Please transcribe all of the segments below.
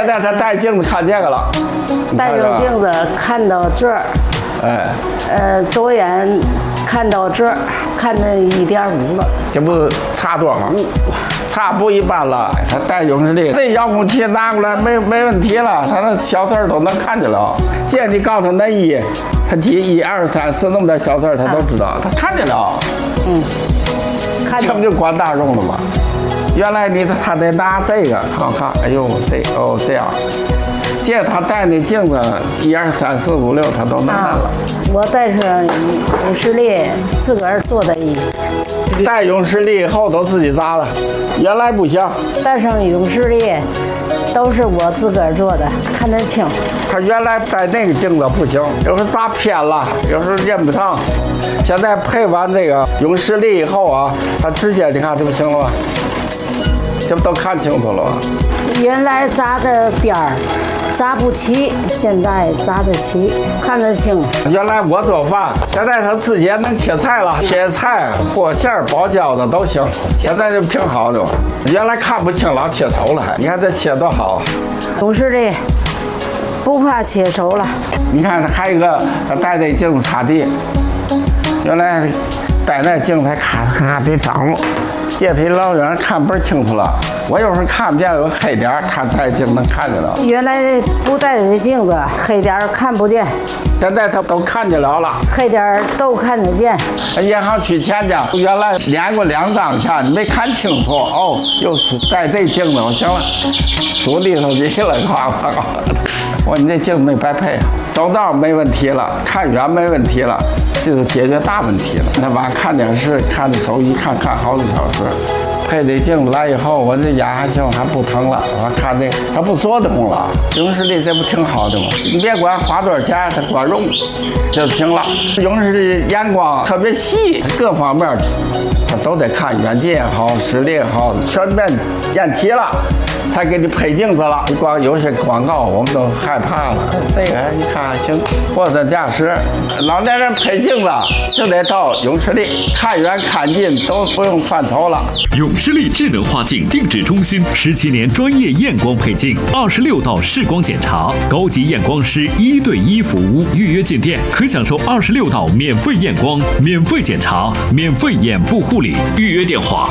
现在他戴镜子看这个了， 戴上镜子看到这儿，左眼看到这儿，看到1.5了， 这不差多吗？差不一般了。他戴永视力，这遥控器拿过来没问题了，他那小字都能看见了。现在你告诉他那他记1、2、3、4那么点小字他都知道，他看见了。 看见这不就管大众了吗？原来他得拿这个看，哎呦这样，这他戴那镜子1、2、3、4、5、6他都能看了。 我戴上永视力，自个儿做的衣。 戴永视力以后都自己扎了，原来不行。 戴上永视力都是我自个儿做的，看得清。 他原来戴那个镜子不行，有时候扎偏了，有时候认不上。现在配完这个永视力以后啊，他直接你看这不行了吗？这不都看清楚了吗？ 原来扎的边儿扎不齐，现在扎得齐，看得清。 原来我做饭，现在他自己也能切菜了，切菜、和馅儿、包饺子都行。现在就挺好的，原来看不清，老切熟了还。你看这切多好。 永视力不怕切熟了。 你看还有一个，他戴那镜子擦地，原来戴那镜子还咔得长，这比老远看倍儿清楚了。我有时候看不见有黑点儿，看戴镜能看见了。 原来不戴这镜子，黑点儿看不见。 现在他都看见了， 黑点儿都看得见。 银行取钱去，原来连过2张钱，你没看清楚哦，又戴这镜子，我行了，数里头去了，夸。我说你这镜子没白配啊，走道没问题了，看远没问题了，这就解决大问题了。那晚上看电视，看着手机看好几小时。配这镜子来以后，我这眼还行，还不疼了。我看这它不作动了，永视力这不挺好的吗？你别管花多少钱，它管用就行了。永视力眼光特别细，各方面它都得看，远近也好，视力也好，全面验齐了，才给你配镜子了。光有些广告我们都害怕了，这个一看行，货真价实。老年人配镜子就得到永视力，看远看近都不用犯愁了。 永视力智能花镜定制中心17年专业验光配镜，26道视光检查，高级验光师1对1服务。预约进店可享受26道免费验光、免费检查、免费眼部护理。预约电话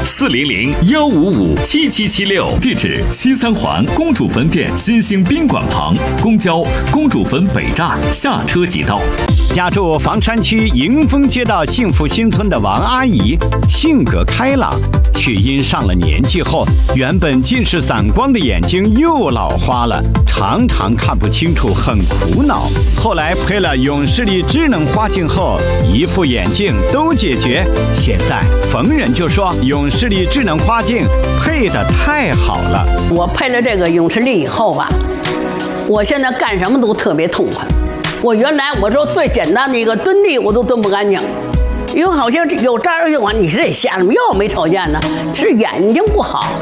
400-155-7776，地址西三环公主坟店新兴宾馆旁，公交公主坟北站下车即到。 家住房山区迎丰街道幸福新村的王阿姨，性格开朗，却因上了年纪后，原本近视散光的眼睛又老花了，常常看不清楚，很苦恼。后来配了永视力智能花镜后，一副眼镜都解决。现在逢人就说永视力智能花镜配得太好了。 我配了这个永视力以后吧，我现在干什么都特别痛快。我原来我说最简单的一个蹲地我都蹲不干净，因为好像有这儿有你是得瞎什么又没瞅见呢，是眼睛不好。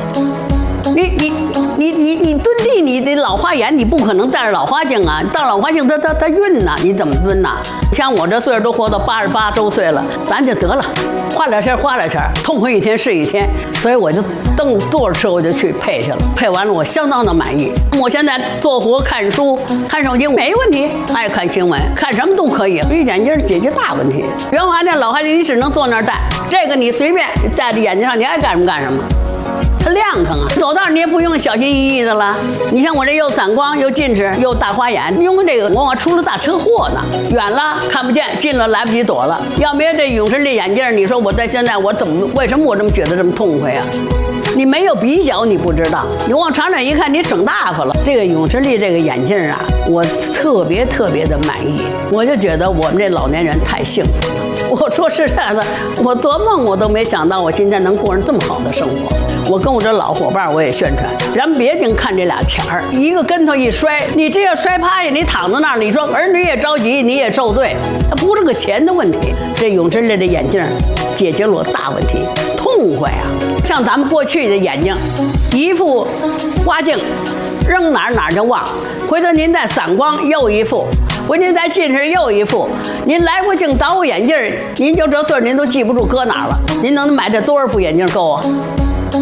你蹲地，你得老花眼，你不可能戴着老花镜啊！戴老花镜它晕呐，你怎么蹲呐？像我这岁数都活到88周岁了，咱就得了，花点钱，痛快一天是一天。所以我就坐着车我就去配去了，配完了我相当的满意。我现在做活、看书、看手机没问题，爱看新闻，看什么都可以。所以眼镜解决大问题。原来那老花镜你只能坐那儿戴，这个你随便戴在眼睛上，你爱干什么干什么。它亮堂啊，走道你也不用小心翼翼的了。你像我这又散光又近视又大花眼，用这个往出了大车祸呢，远了看不见，近了来不及躲了。要没有这永视力眼镜，你说我在现在我为什么我这么觉得这么痛快啊？你没有比较你不知道，你往长远一看你省大发了。这个永视力这个眼镜啊，我特别的满意，我就觉得我们这老年人太幸福了。我说实在的，我做梦我都没想到我今天能过上这么好的生活。我跟我这老伙伴我也宣传，咱别净看这俩钱儿，一个跟头一摔，你这要摔趴下，你躺在那儿，你说儿女也着急，你也受罪，它不是个钱的问题。这永视力的眼镜解决了我大问题，痛快啊！像咱们过去的眼睛，一副花镜，扔哪儿就忘，回头您再散光又一副。回您再近视又一副，您来回镜倒副眼镜，您就这岁您都记不住搁哪儿了。您能买这多少副眼镜够啊？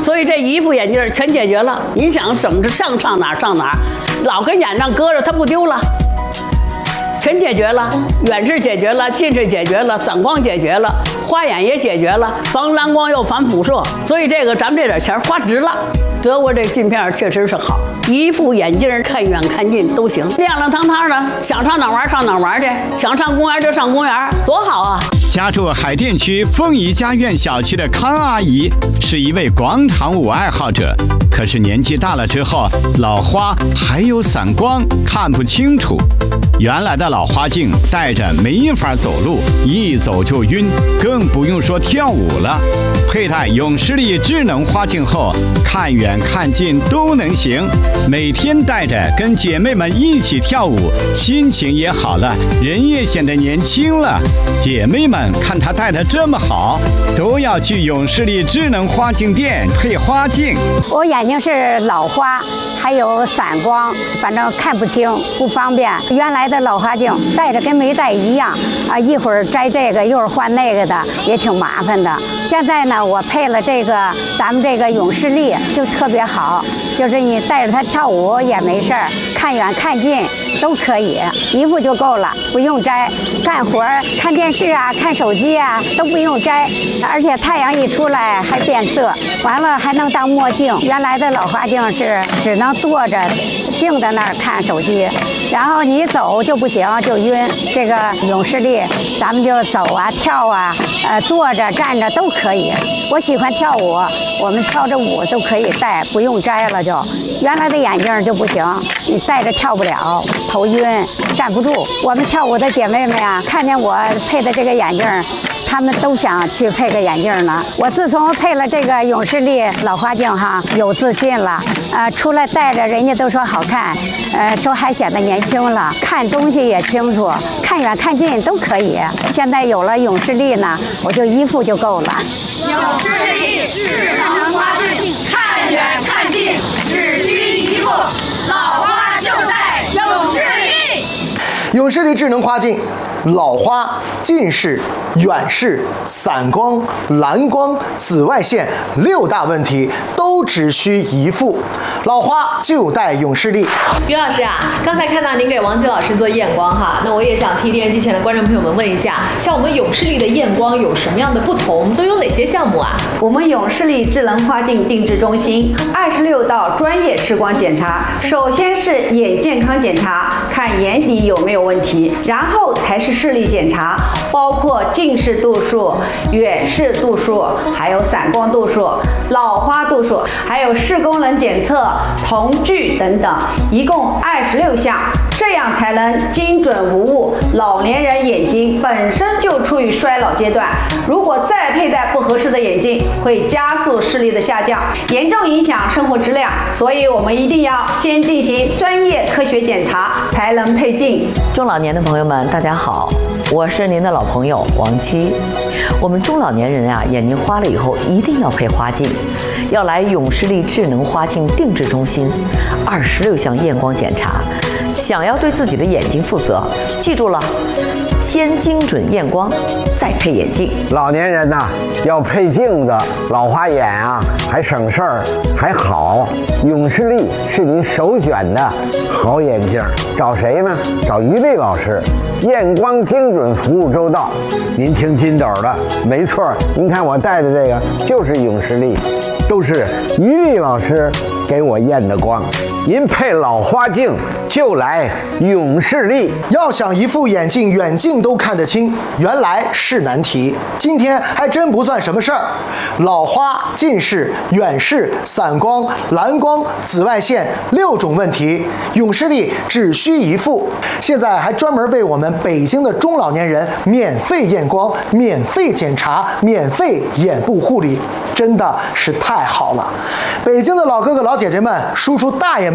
所以这一副眼镜全解决了。你想怎么上哪儿上哪儿，老跟眼上搁着它不丢了。全解决了，远视解决了，近视解决了，散光解决了，花眼也解决了，防蓝光又防辐射，所以这个咱们这点钱花值了。德国这镜片确实是好，一副眼镜看远看近都行，亮亮堂堂的，想上哪玩上哪玩去，想上公园就上公园，多好啊！ 家住海淀区凤仪家苑小区的康阿姨是一位广场舞爱好者，可是年纪大了之后，老花还有散光，看不清楚。原来的老花镜戴着没法走路，一走就晕，更不用说跳舞了。佩戴永视力智能花镜后，看远看近都能行，每天戴着跟姐妹们一起跳舞，心情也好了，人也显得年轻了。姐妹们看她戴得这么好，都要去永视力智能花镜店配花镜。 我眼睛是老花，还有散光，反正看不清，不方便。原来的老花镜戴着跟没戴一样啊，一会儿摘这个，一会儿换那个的，也挺麻烦的。现在呢，我配了这个咱们这个永视力，就特别好，就是你带着它跳舞也没事儿，看远看近都可以，一副就够了，不用摘。干活看电视啊，看手机啊都不用摘，而且太阳一出来还变色，完了还能当墨镜。原来的老花镜是只能坐着静在那儿看手机，然后你走就不行，就晕。这个永视力咱们就走啊跳啊，坐着站着都可以。我喜欢跳舞，我们跳着舞都可以戴，不用摘了就。原来的眼镜就不行，你戴着跳不了，头晕站不住。我们跳舞的姐妹们呀，看见我配的这个眼镜，她们都想去配个眼镜呢。我自从配了这个永视力老花镜哈，有自信了，出来戴着人家都说好看，说还显得年轻了，看东西也清楚，看远看近都可以。现在有了永视力呢，我就一副就够了。 永视力智能花镜，看远看近只需一副，老花就戴永视力。 永视力智能花镜，老花、近视、远视、散光、蓝光、紫外线6大问题都只需一副，老花就戴永视力。 于老师啊，刚才看到您给王吉老师做验光哈，那我也想替电视机前的观众朋友们问一下，像我们永视力的验光有什么样的不同，都有哪些项目啊？ 我们永视力智能花镜定制中心26道专业视光检查，首先是眼健康检查，看眼底有没有问题，然后才是视力检查，包括近视度数、远视度数，还有散光度数、老花度数，还有视功能检测、瞳距等等，一共26项，这样才能精准无误。老年人眼睛本身就处于衰老阶段，如果再佩戴不合适的眼镜，会加速视力的下降，严重影响生活质量。所以我们一定要先进行专业科学检查，才能配镜。 中老年的朋友们，大家好，我是您的老朋友王七。我们中老年人啊，眼睛花了以后一定要配花镜，要来永视力智能花镜定制中心，26项验光检查。想要对自己的眼睛负责，记住了，先精准验光，再配眼镜。 老年人呐，要配镜子，老花眼啊，还省事儿，还好。永视力是您首选的好眼镜，找谁呢？找于丽老师，验光精准，服务周到。您听金斗的，没错，您看我戴的这个就是永视力，都是于丽老师给我验的光。您配老花镜就来永视力。 要想一副眼镜远近都看得清，原来是难题。今天还真不算什么事儿，老花、近视、远视、散光、蓝光、紫外线6种问题，永视力只需一副。现在还专门为我们北京的中老年人免费验光、免费检查、免费眼部护理，真的是太好了。北京的老哥哥老姐姐们、叔叔大爷们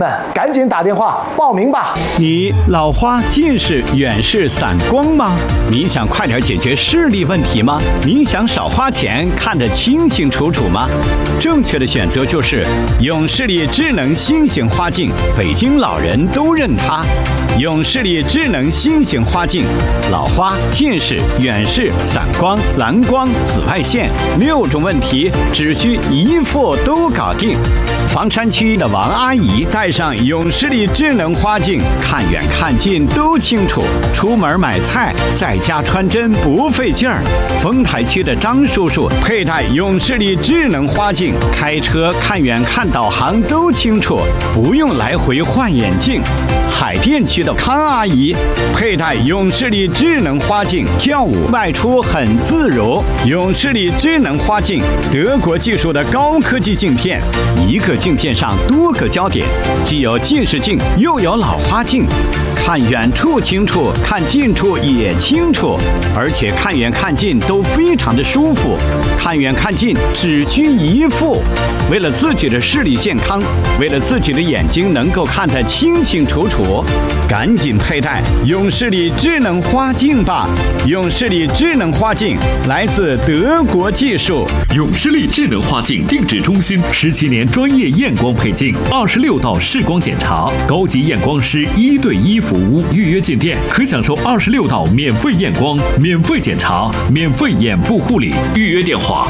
们赶紧打电话报名吧。 你老花、近视、远视、散光吗？你想快点解决视力问题吗？你想少花钱看得清清楚楚吗？正确的选择就是永视力智能新型花镜，北京老人都认它。永视力智能新型花镜，老花、近视、远视、散光、蓝光、紫外线6种问题只需一副都搞定。房山区的王阿姨戴上永视力智能花镜，看远看近都清楚，出门买菜在家穿针不费劲儿。丰台区的张叔叔佩戴永视力智能花镜，开车看远看导航都清楚，不用来回换眼镜。海淀区的康阿姨佩戴永视力智能花镜，跳舞外出很自如。永视力智能花镜，德国技术的高科技镜片，一个镜片上多个焦点，既有近视镜又有老花镜，看远处清楚，看近处也清楚，而且看远看近都非常的舒服，看远看近只需一副。为了自己的视力健康，为了自己的眼睛能够看得清清楚楚，赶紧佩戴永视力智能花镜吧！永视力智能花镜来自德国技术。 永视力智能花镜定制中心17年专业验光配镜，26道视光检查，高级验光师1对1服务。预约进店可享受26道免费验光、免费检查、免费眼部护理。预约电话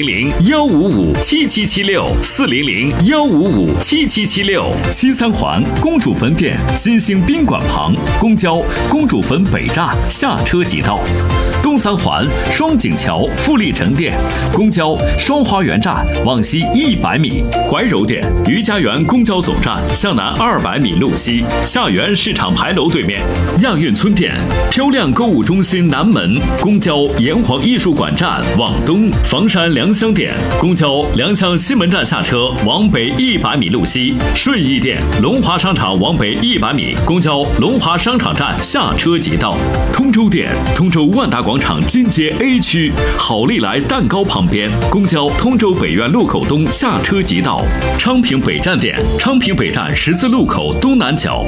400-155-7776，400-155-7776。西三环公主坟店新兴宾馆旁，公交公主坟北站下车即到。东三环双井桥富力城店，公交双花园站往西100米。怀柔店余家园公交总站向南200米路西，下园市场牌楼对面。亚运村店漂亮购物中心南门，公交炎黄艺术馆站往东。房山良乡店公交良乡西门站下车往北100米路西。顺义店龙华商场往北100米，公交龙华商场站下车即到。通州店通州万达广场金街 A 区好利来蛋糕旁边，公交通州北苑路口东下车即到。昌平北站店昌平北站十字路口东南角。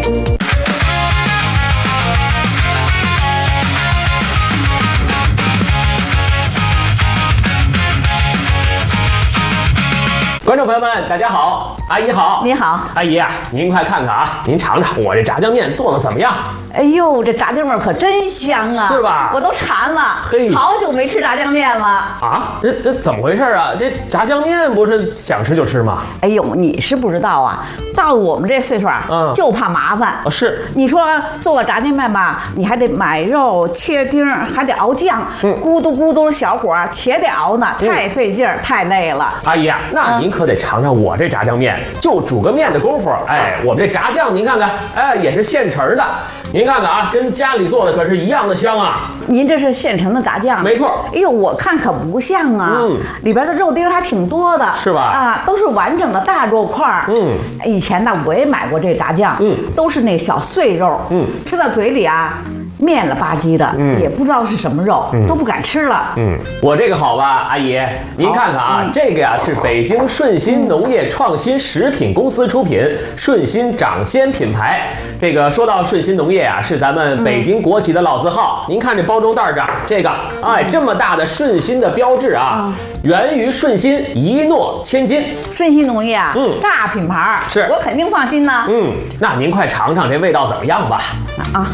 观众朋友们，大家好，阿姨好， 你好， 阿姨啊，您快看看啊，您尝尝我这炸酱面做的怎么样？ 哎呦，这炸酱面可真香啊， 是吧？ 我都馋了， 嘿， 好久没吃炸酱面了啊！这怎么回事啊？这炸酱面不是想吃就吃吗？ 哎呦，你是不知道啊，到了我们这岁数啊，就怕麻烦。 是， 你说做个炸酱面吧，你还得买肉、切丁，还得熬酱，咕嘟咕嘟小火且得熬呢，太费劲儿，太累了。 阿姨啊，那您可得尝尝我这炸酱面，就煮个面的功夫，哎，我们这炸酱您看看，哎，也是现成的。您看看啊，跟家里做的可是一样的香啊！ 您这是现成的炸酱， 没错。 哎呦，我看可不像啊，里边的肉丁还挺多的， 是吧？ 啊，都是完整的大肉块。以前呢我也买过这炸酱，都是那小碎肉，吃到嘴里啊，面了吧唧的，也不知道是什么肉，都不敢吃了。 我这个好吧，阿姨，您看看啊，这个呀是北京顺鑫农业创新食品公司出品，顺鑫掌鲜品牌。这个说到顺鑫农业啊，是咱们北京国企的老字号。您看这包装袋上这个，哎，这么大的顺鑫的标志啊，源于顺鑫，一诺千金。 顺鑫农业啊，大品牌， 是我肯定放心呢。 那您快尝尝这味道怎么样吧？ 啊，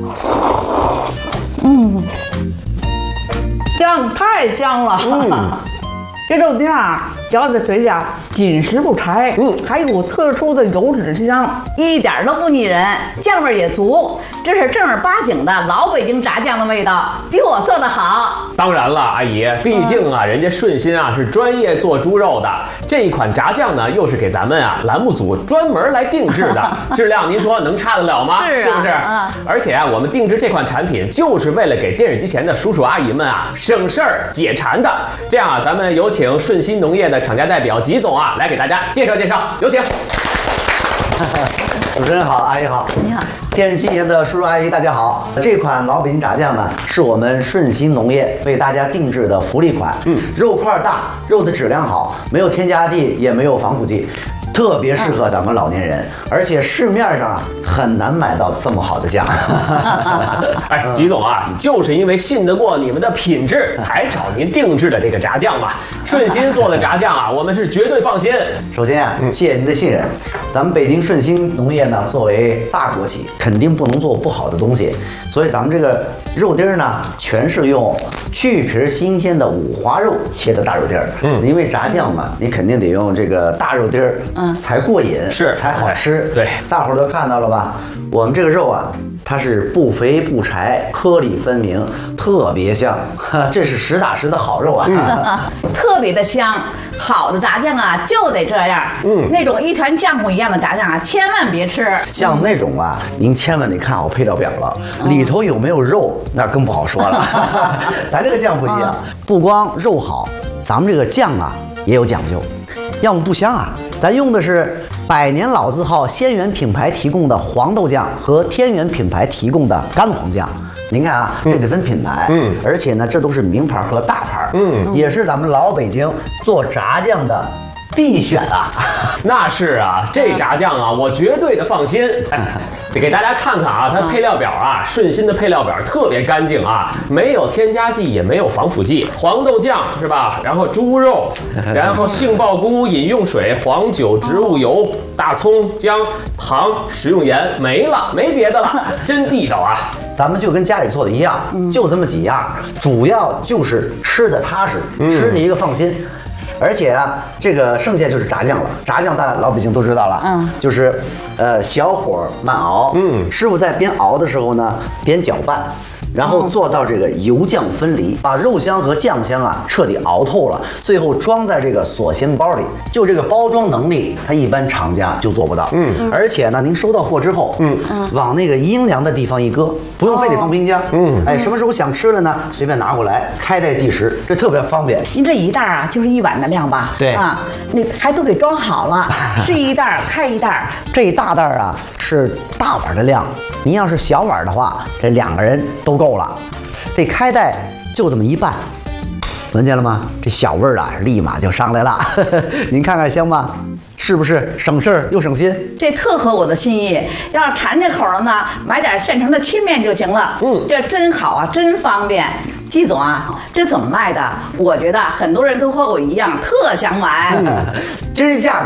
酱太香了。这肉丁啊，嚼在嘴里啊，紧实不柴，还有特殊的油脂香，一点都不腻人，酱味也足，这是正儿八经的老北京炸酱的味道，比我做的好。 当然了，阿姨，毕竟啊，人家顺鑫啊是专业做猪肉的，这一款炸酱呢，又是给咱们啊栏目组专门来定制的，质量您说能差得了吗？ 是不是？而且啊，我们定制这款产品，就是为了给电视机前的叔叔阿姨们啊省事儿解馋的。这样啊，咱们有请顺鑫农业的厂家代表吉总啊，来给大家介绍介绍，有请。 主持人好，阿姨好， 你好， 电视机前的叔叔阿姨大家好。这款老北京炸酱呢，是我们顺鑫农业为大家定制的福利款。肉块大，肉的质量好，没有添加剂，也没有防腐剂。 特别适合咱们老年人，而且市面上很难买到这么好的酱。 哎，吉总啊，就是因为信得过你们的品质，才找您定制的这个炸酱嘛。顺心做的炸酱啊，我们是绝对放心。 首先啊，谢谢您的信任。咱们北京顺心农业呢，作为大国企，肯定不能做不好的东西，所以咱们这个肉丁呢，全是用去皮新鲜的五花肉切的大肉丁儿。因为炸酱嘛，你肯定得用这个大肉丁儿，才过瘾， 是才好吃。 对， 大伙儿都看到了吧？我们这个肉啊，它是不肥不柴，颗粒分明，特别香。这是实打实的好肉啊！ 特别的香。好的炸酱啊，就得这样。那种一团浆糊一样的炸酱啊，千万别吃。 像那种啊，您千万得看好配料表了，里头有没有肉，那更不好说了。咱这个酱不一样，不光肉好，咱们这个酱啊也有讲究。要么不香啊，咱用的是百年老字号仙源品牌提供的黄豆酱和天元品牌提供的干黄酱。您看啊，这得分品牌，而且呢，这都是名牌和大牌，也是咱们老北京做炸酱的必选啊。 那是啊，这炸酱啊，我绝对的放心。得给大家看看啊，它配料表啊，顺心的配料表特别干净啊，没有添加剂，也没有防腐剂。黄豆酱是吧？然后猪肉，然后杏鲍菇、饮用水、黄酒、植物油、大葱、姜、糖、食用盐，没了，没别的了，真地道啊！ 咱们就跟家里做的一样，就这么几样，主要就是吃的踏实，吃你一个放心。而且啊，这个剩下就是炸酱了。炸酱大家老北京都知道了，就是小火慢熬，师傅在边熬的时候呢，边搅拌，然后做到这个油酱分离，把肉香和酱香啊彻底熬透了，最后装在这个锁鲜包里。就这个包装能力，它一般厂家就做不到。而且呢，您收到货之后，往那个阴凉的地方一搁，不用非得放冰箱。哎，什么时候想吃了呢，随便拿过来，开袋即食，这特别方便。 您这一袋啊，就是1碗的量吧？ 对啊，那还都给装好了，是一袋开一袋。 这一大袋啊是大碗的量，您要是小碗的话，这2个人都够了。这开袋就这么一拌，闻见了吗？这小味儿啊，立马就上来了。您看看香吗？是不是省事儿又省心？ 这特合我的心意。要是馋这口了呢，买点现成的切面就行了。这真好啊，真方便。季总啊，这怎么卖的？我觉得很多人都和我一样特想买。 真是价格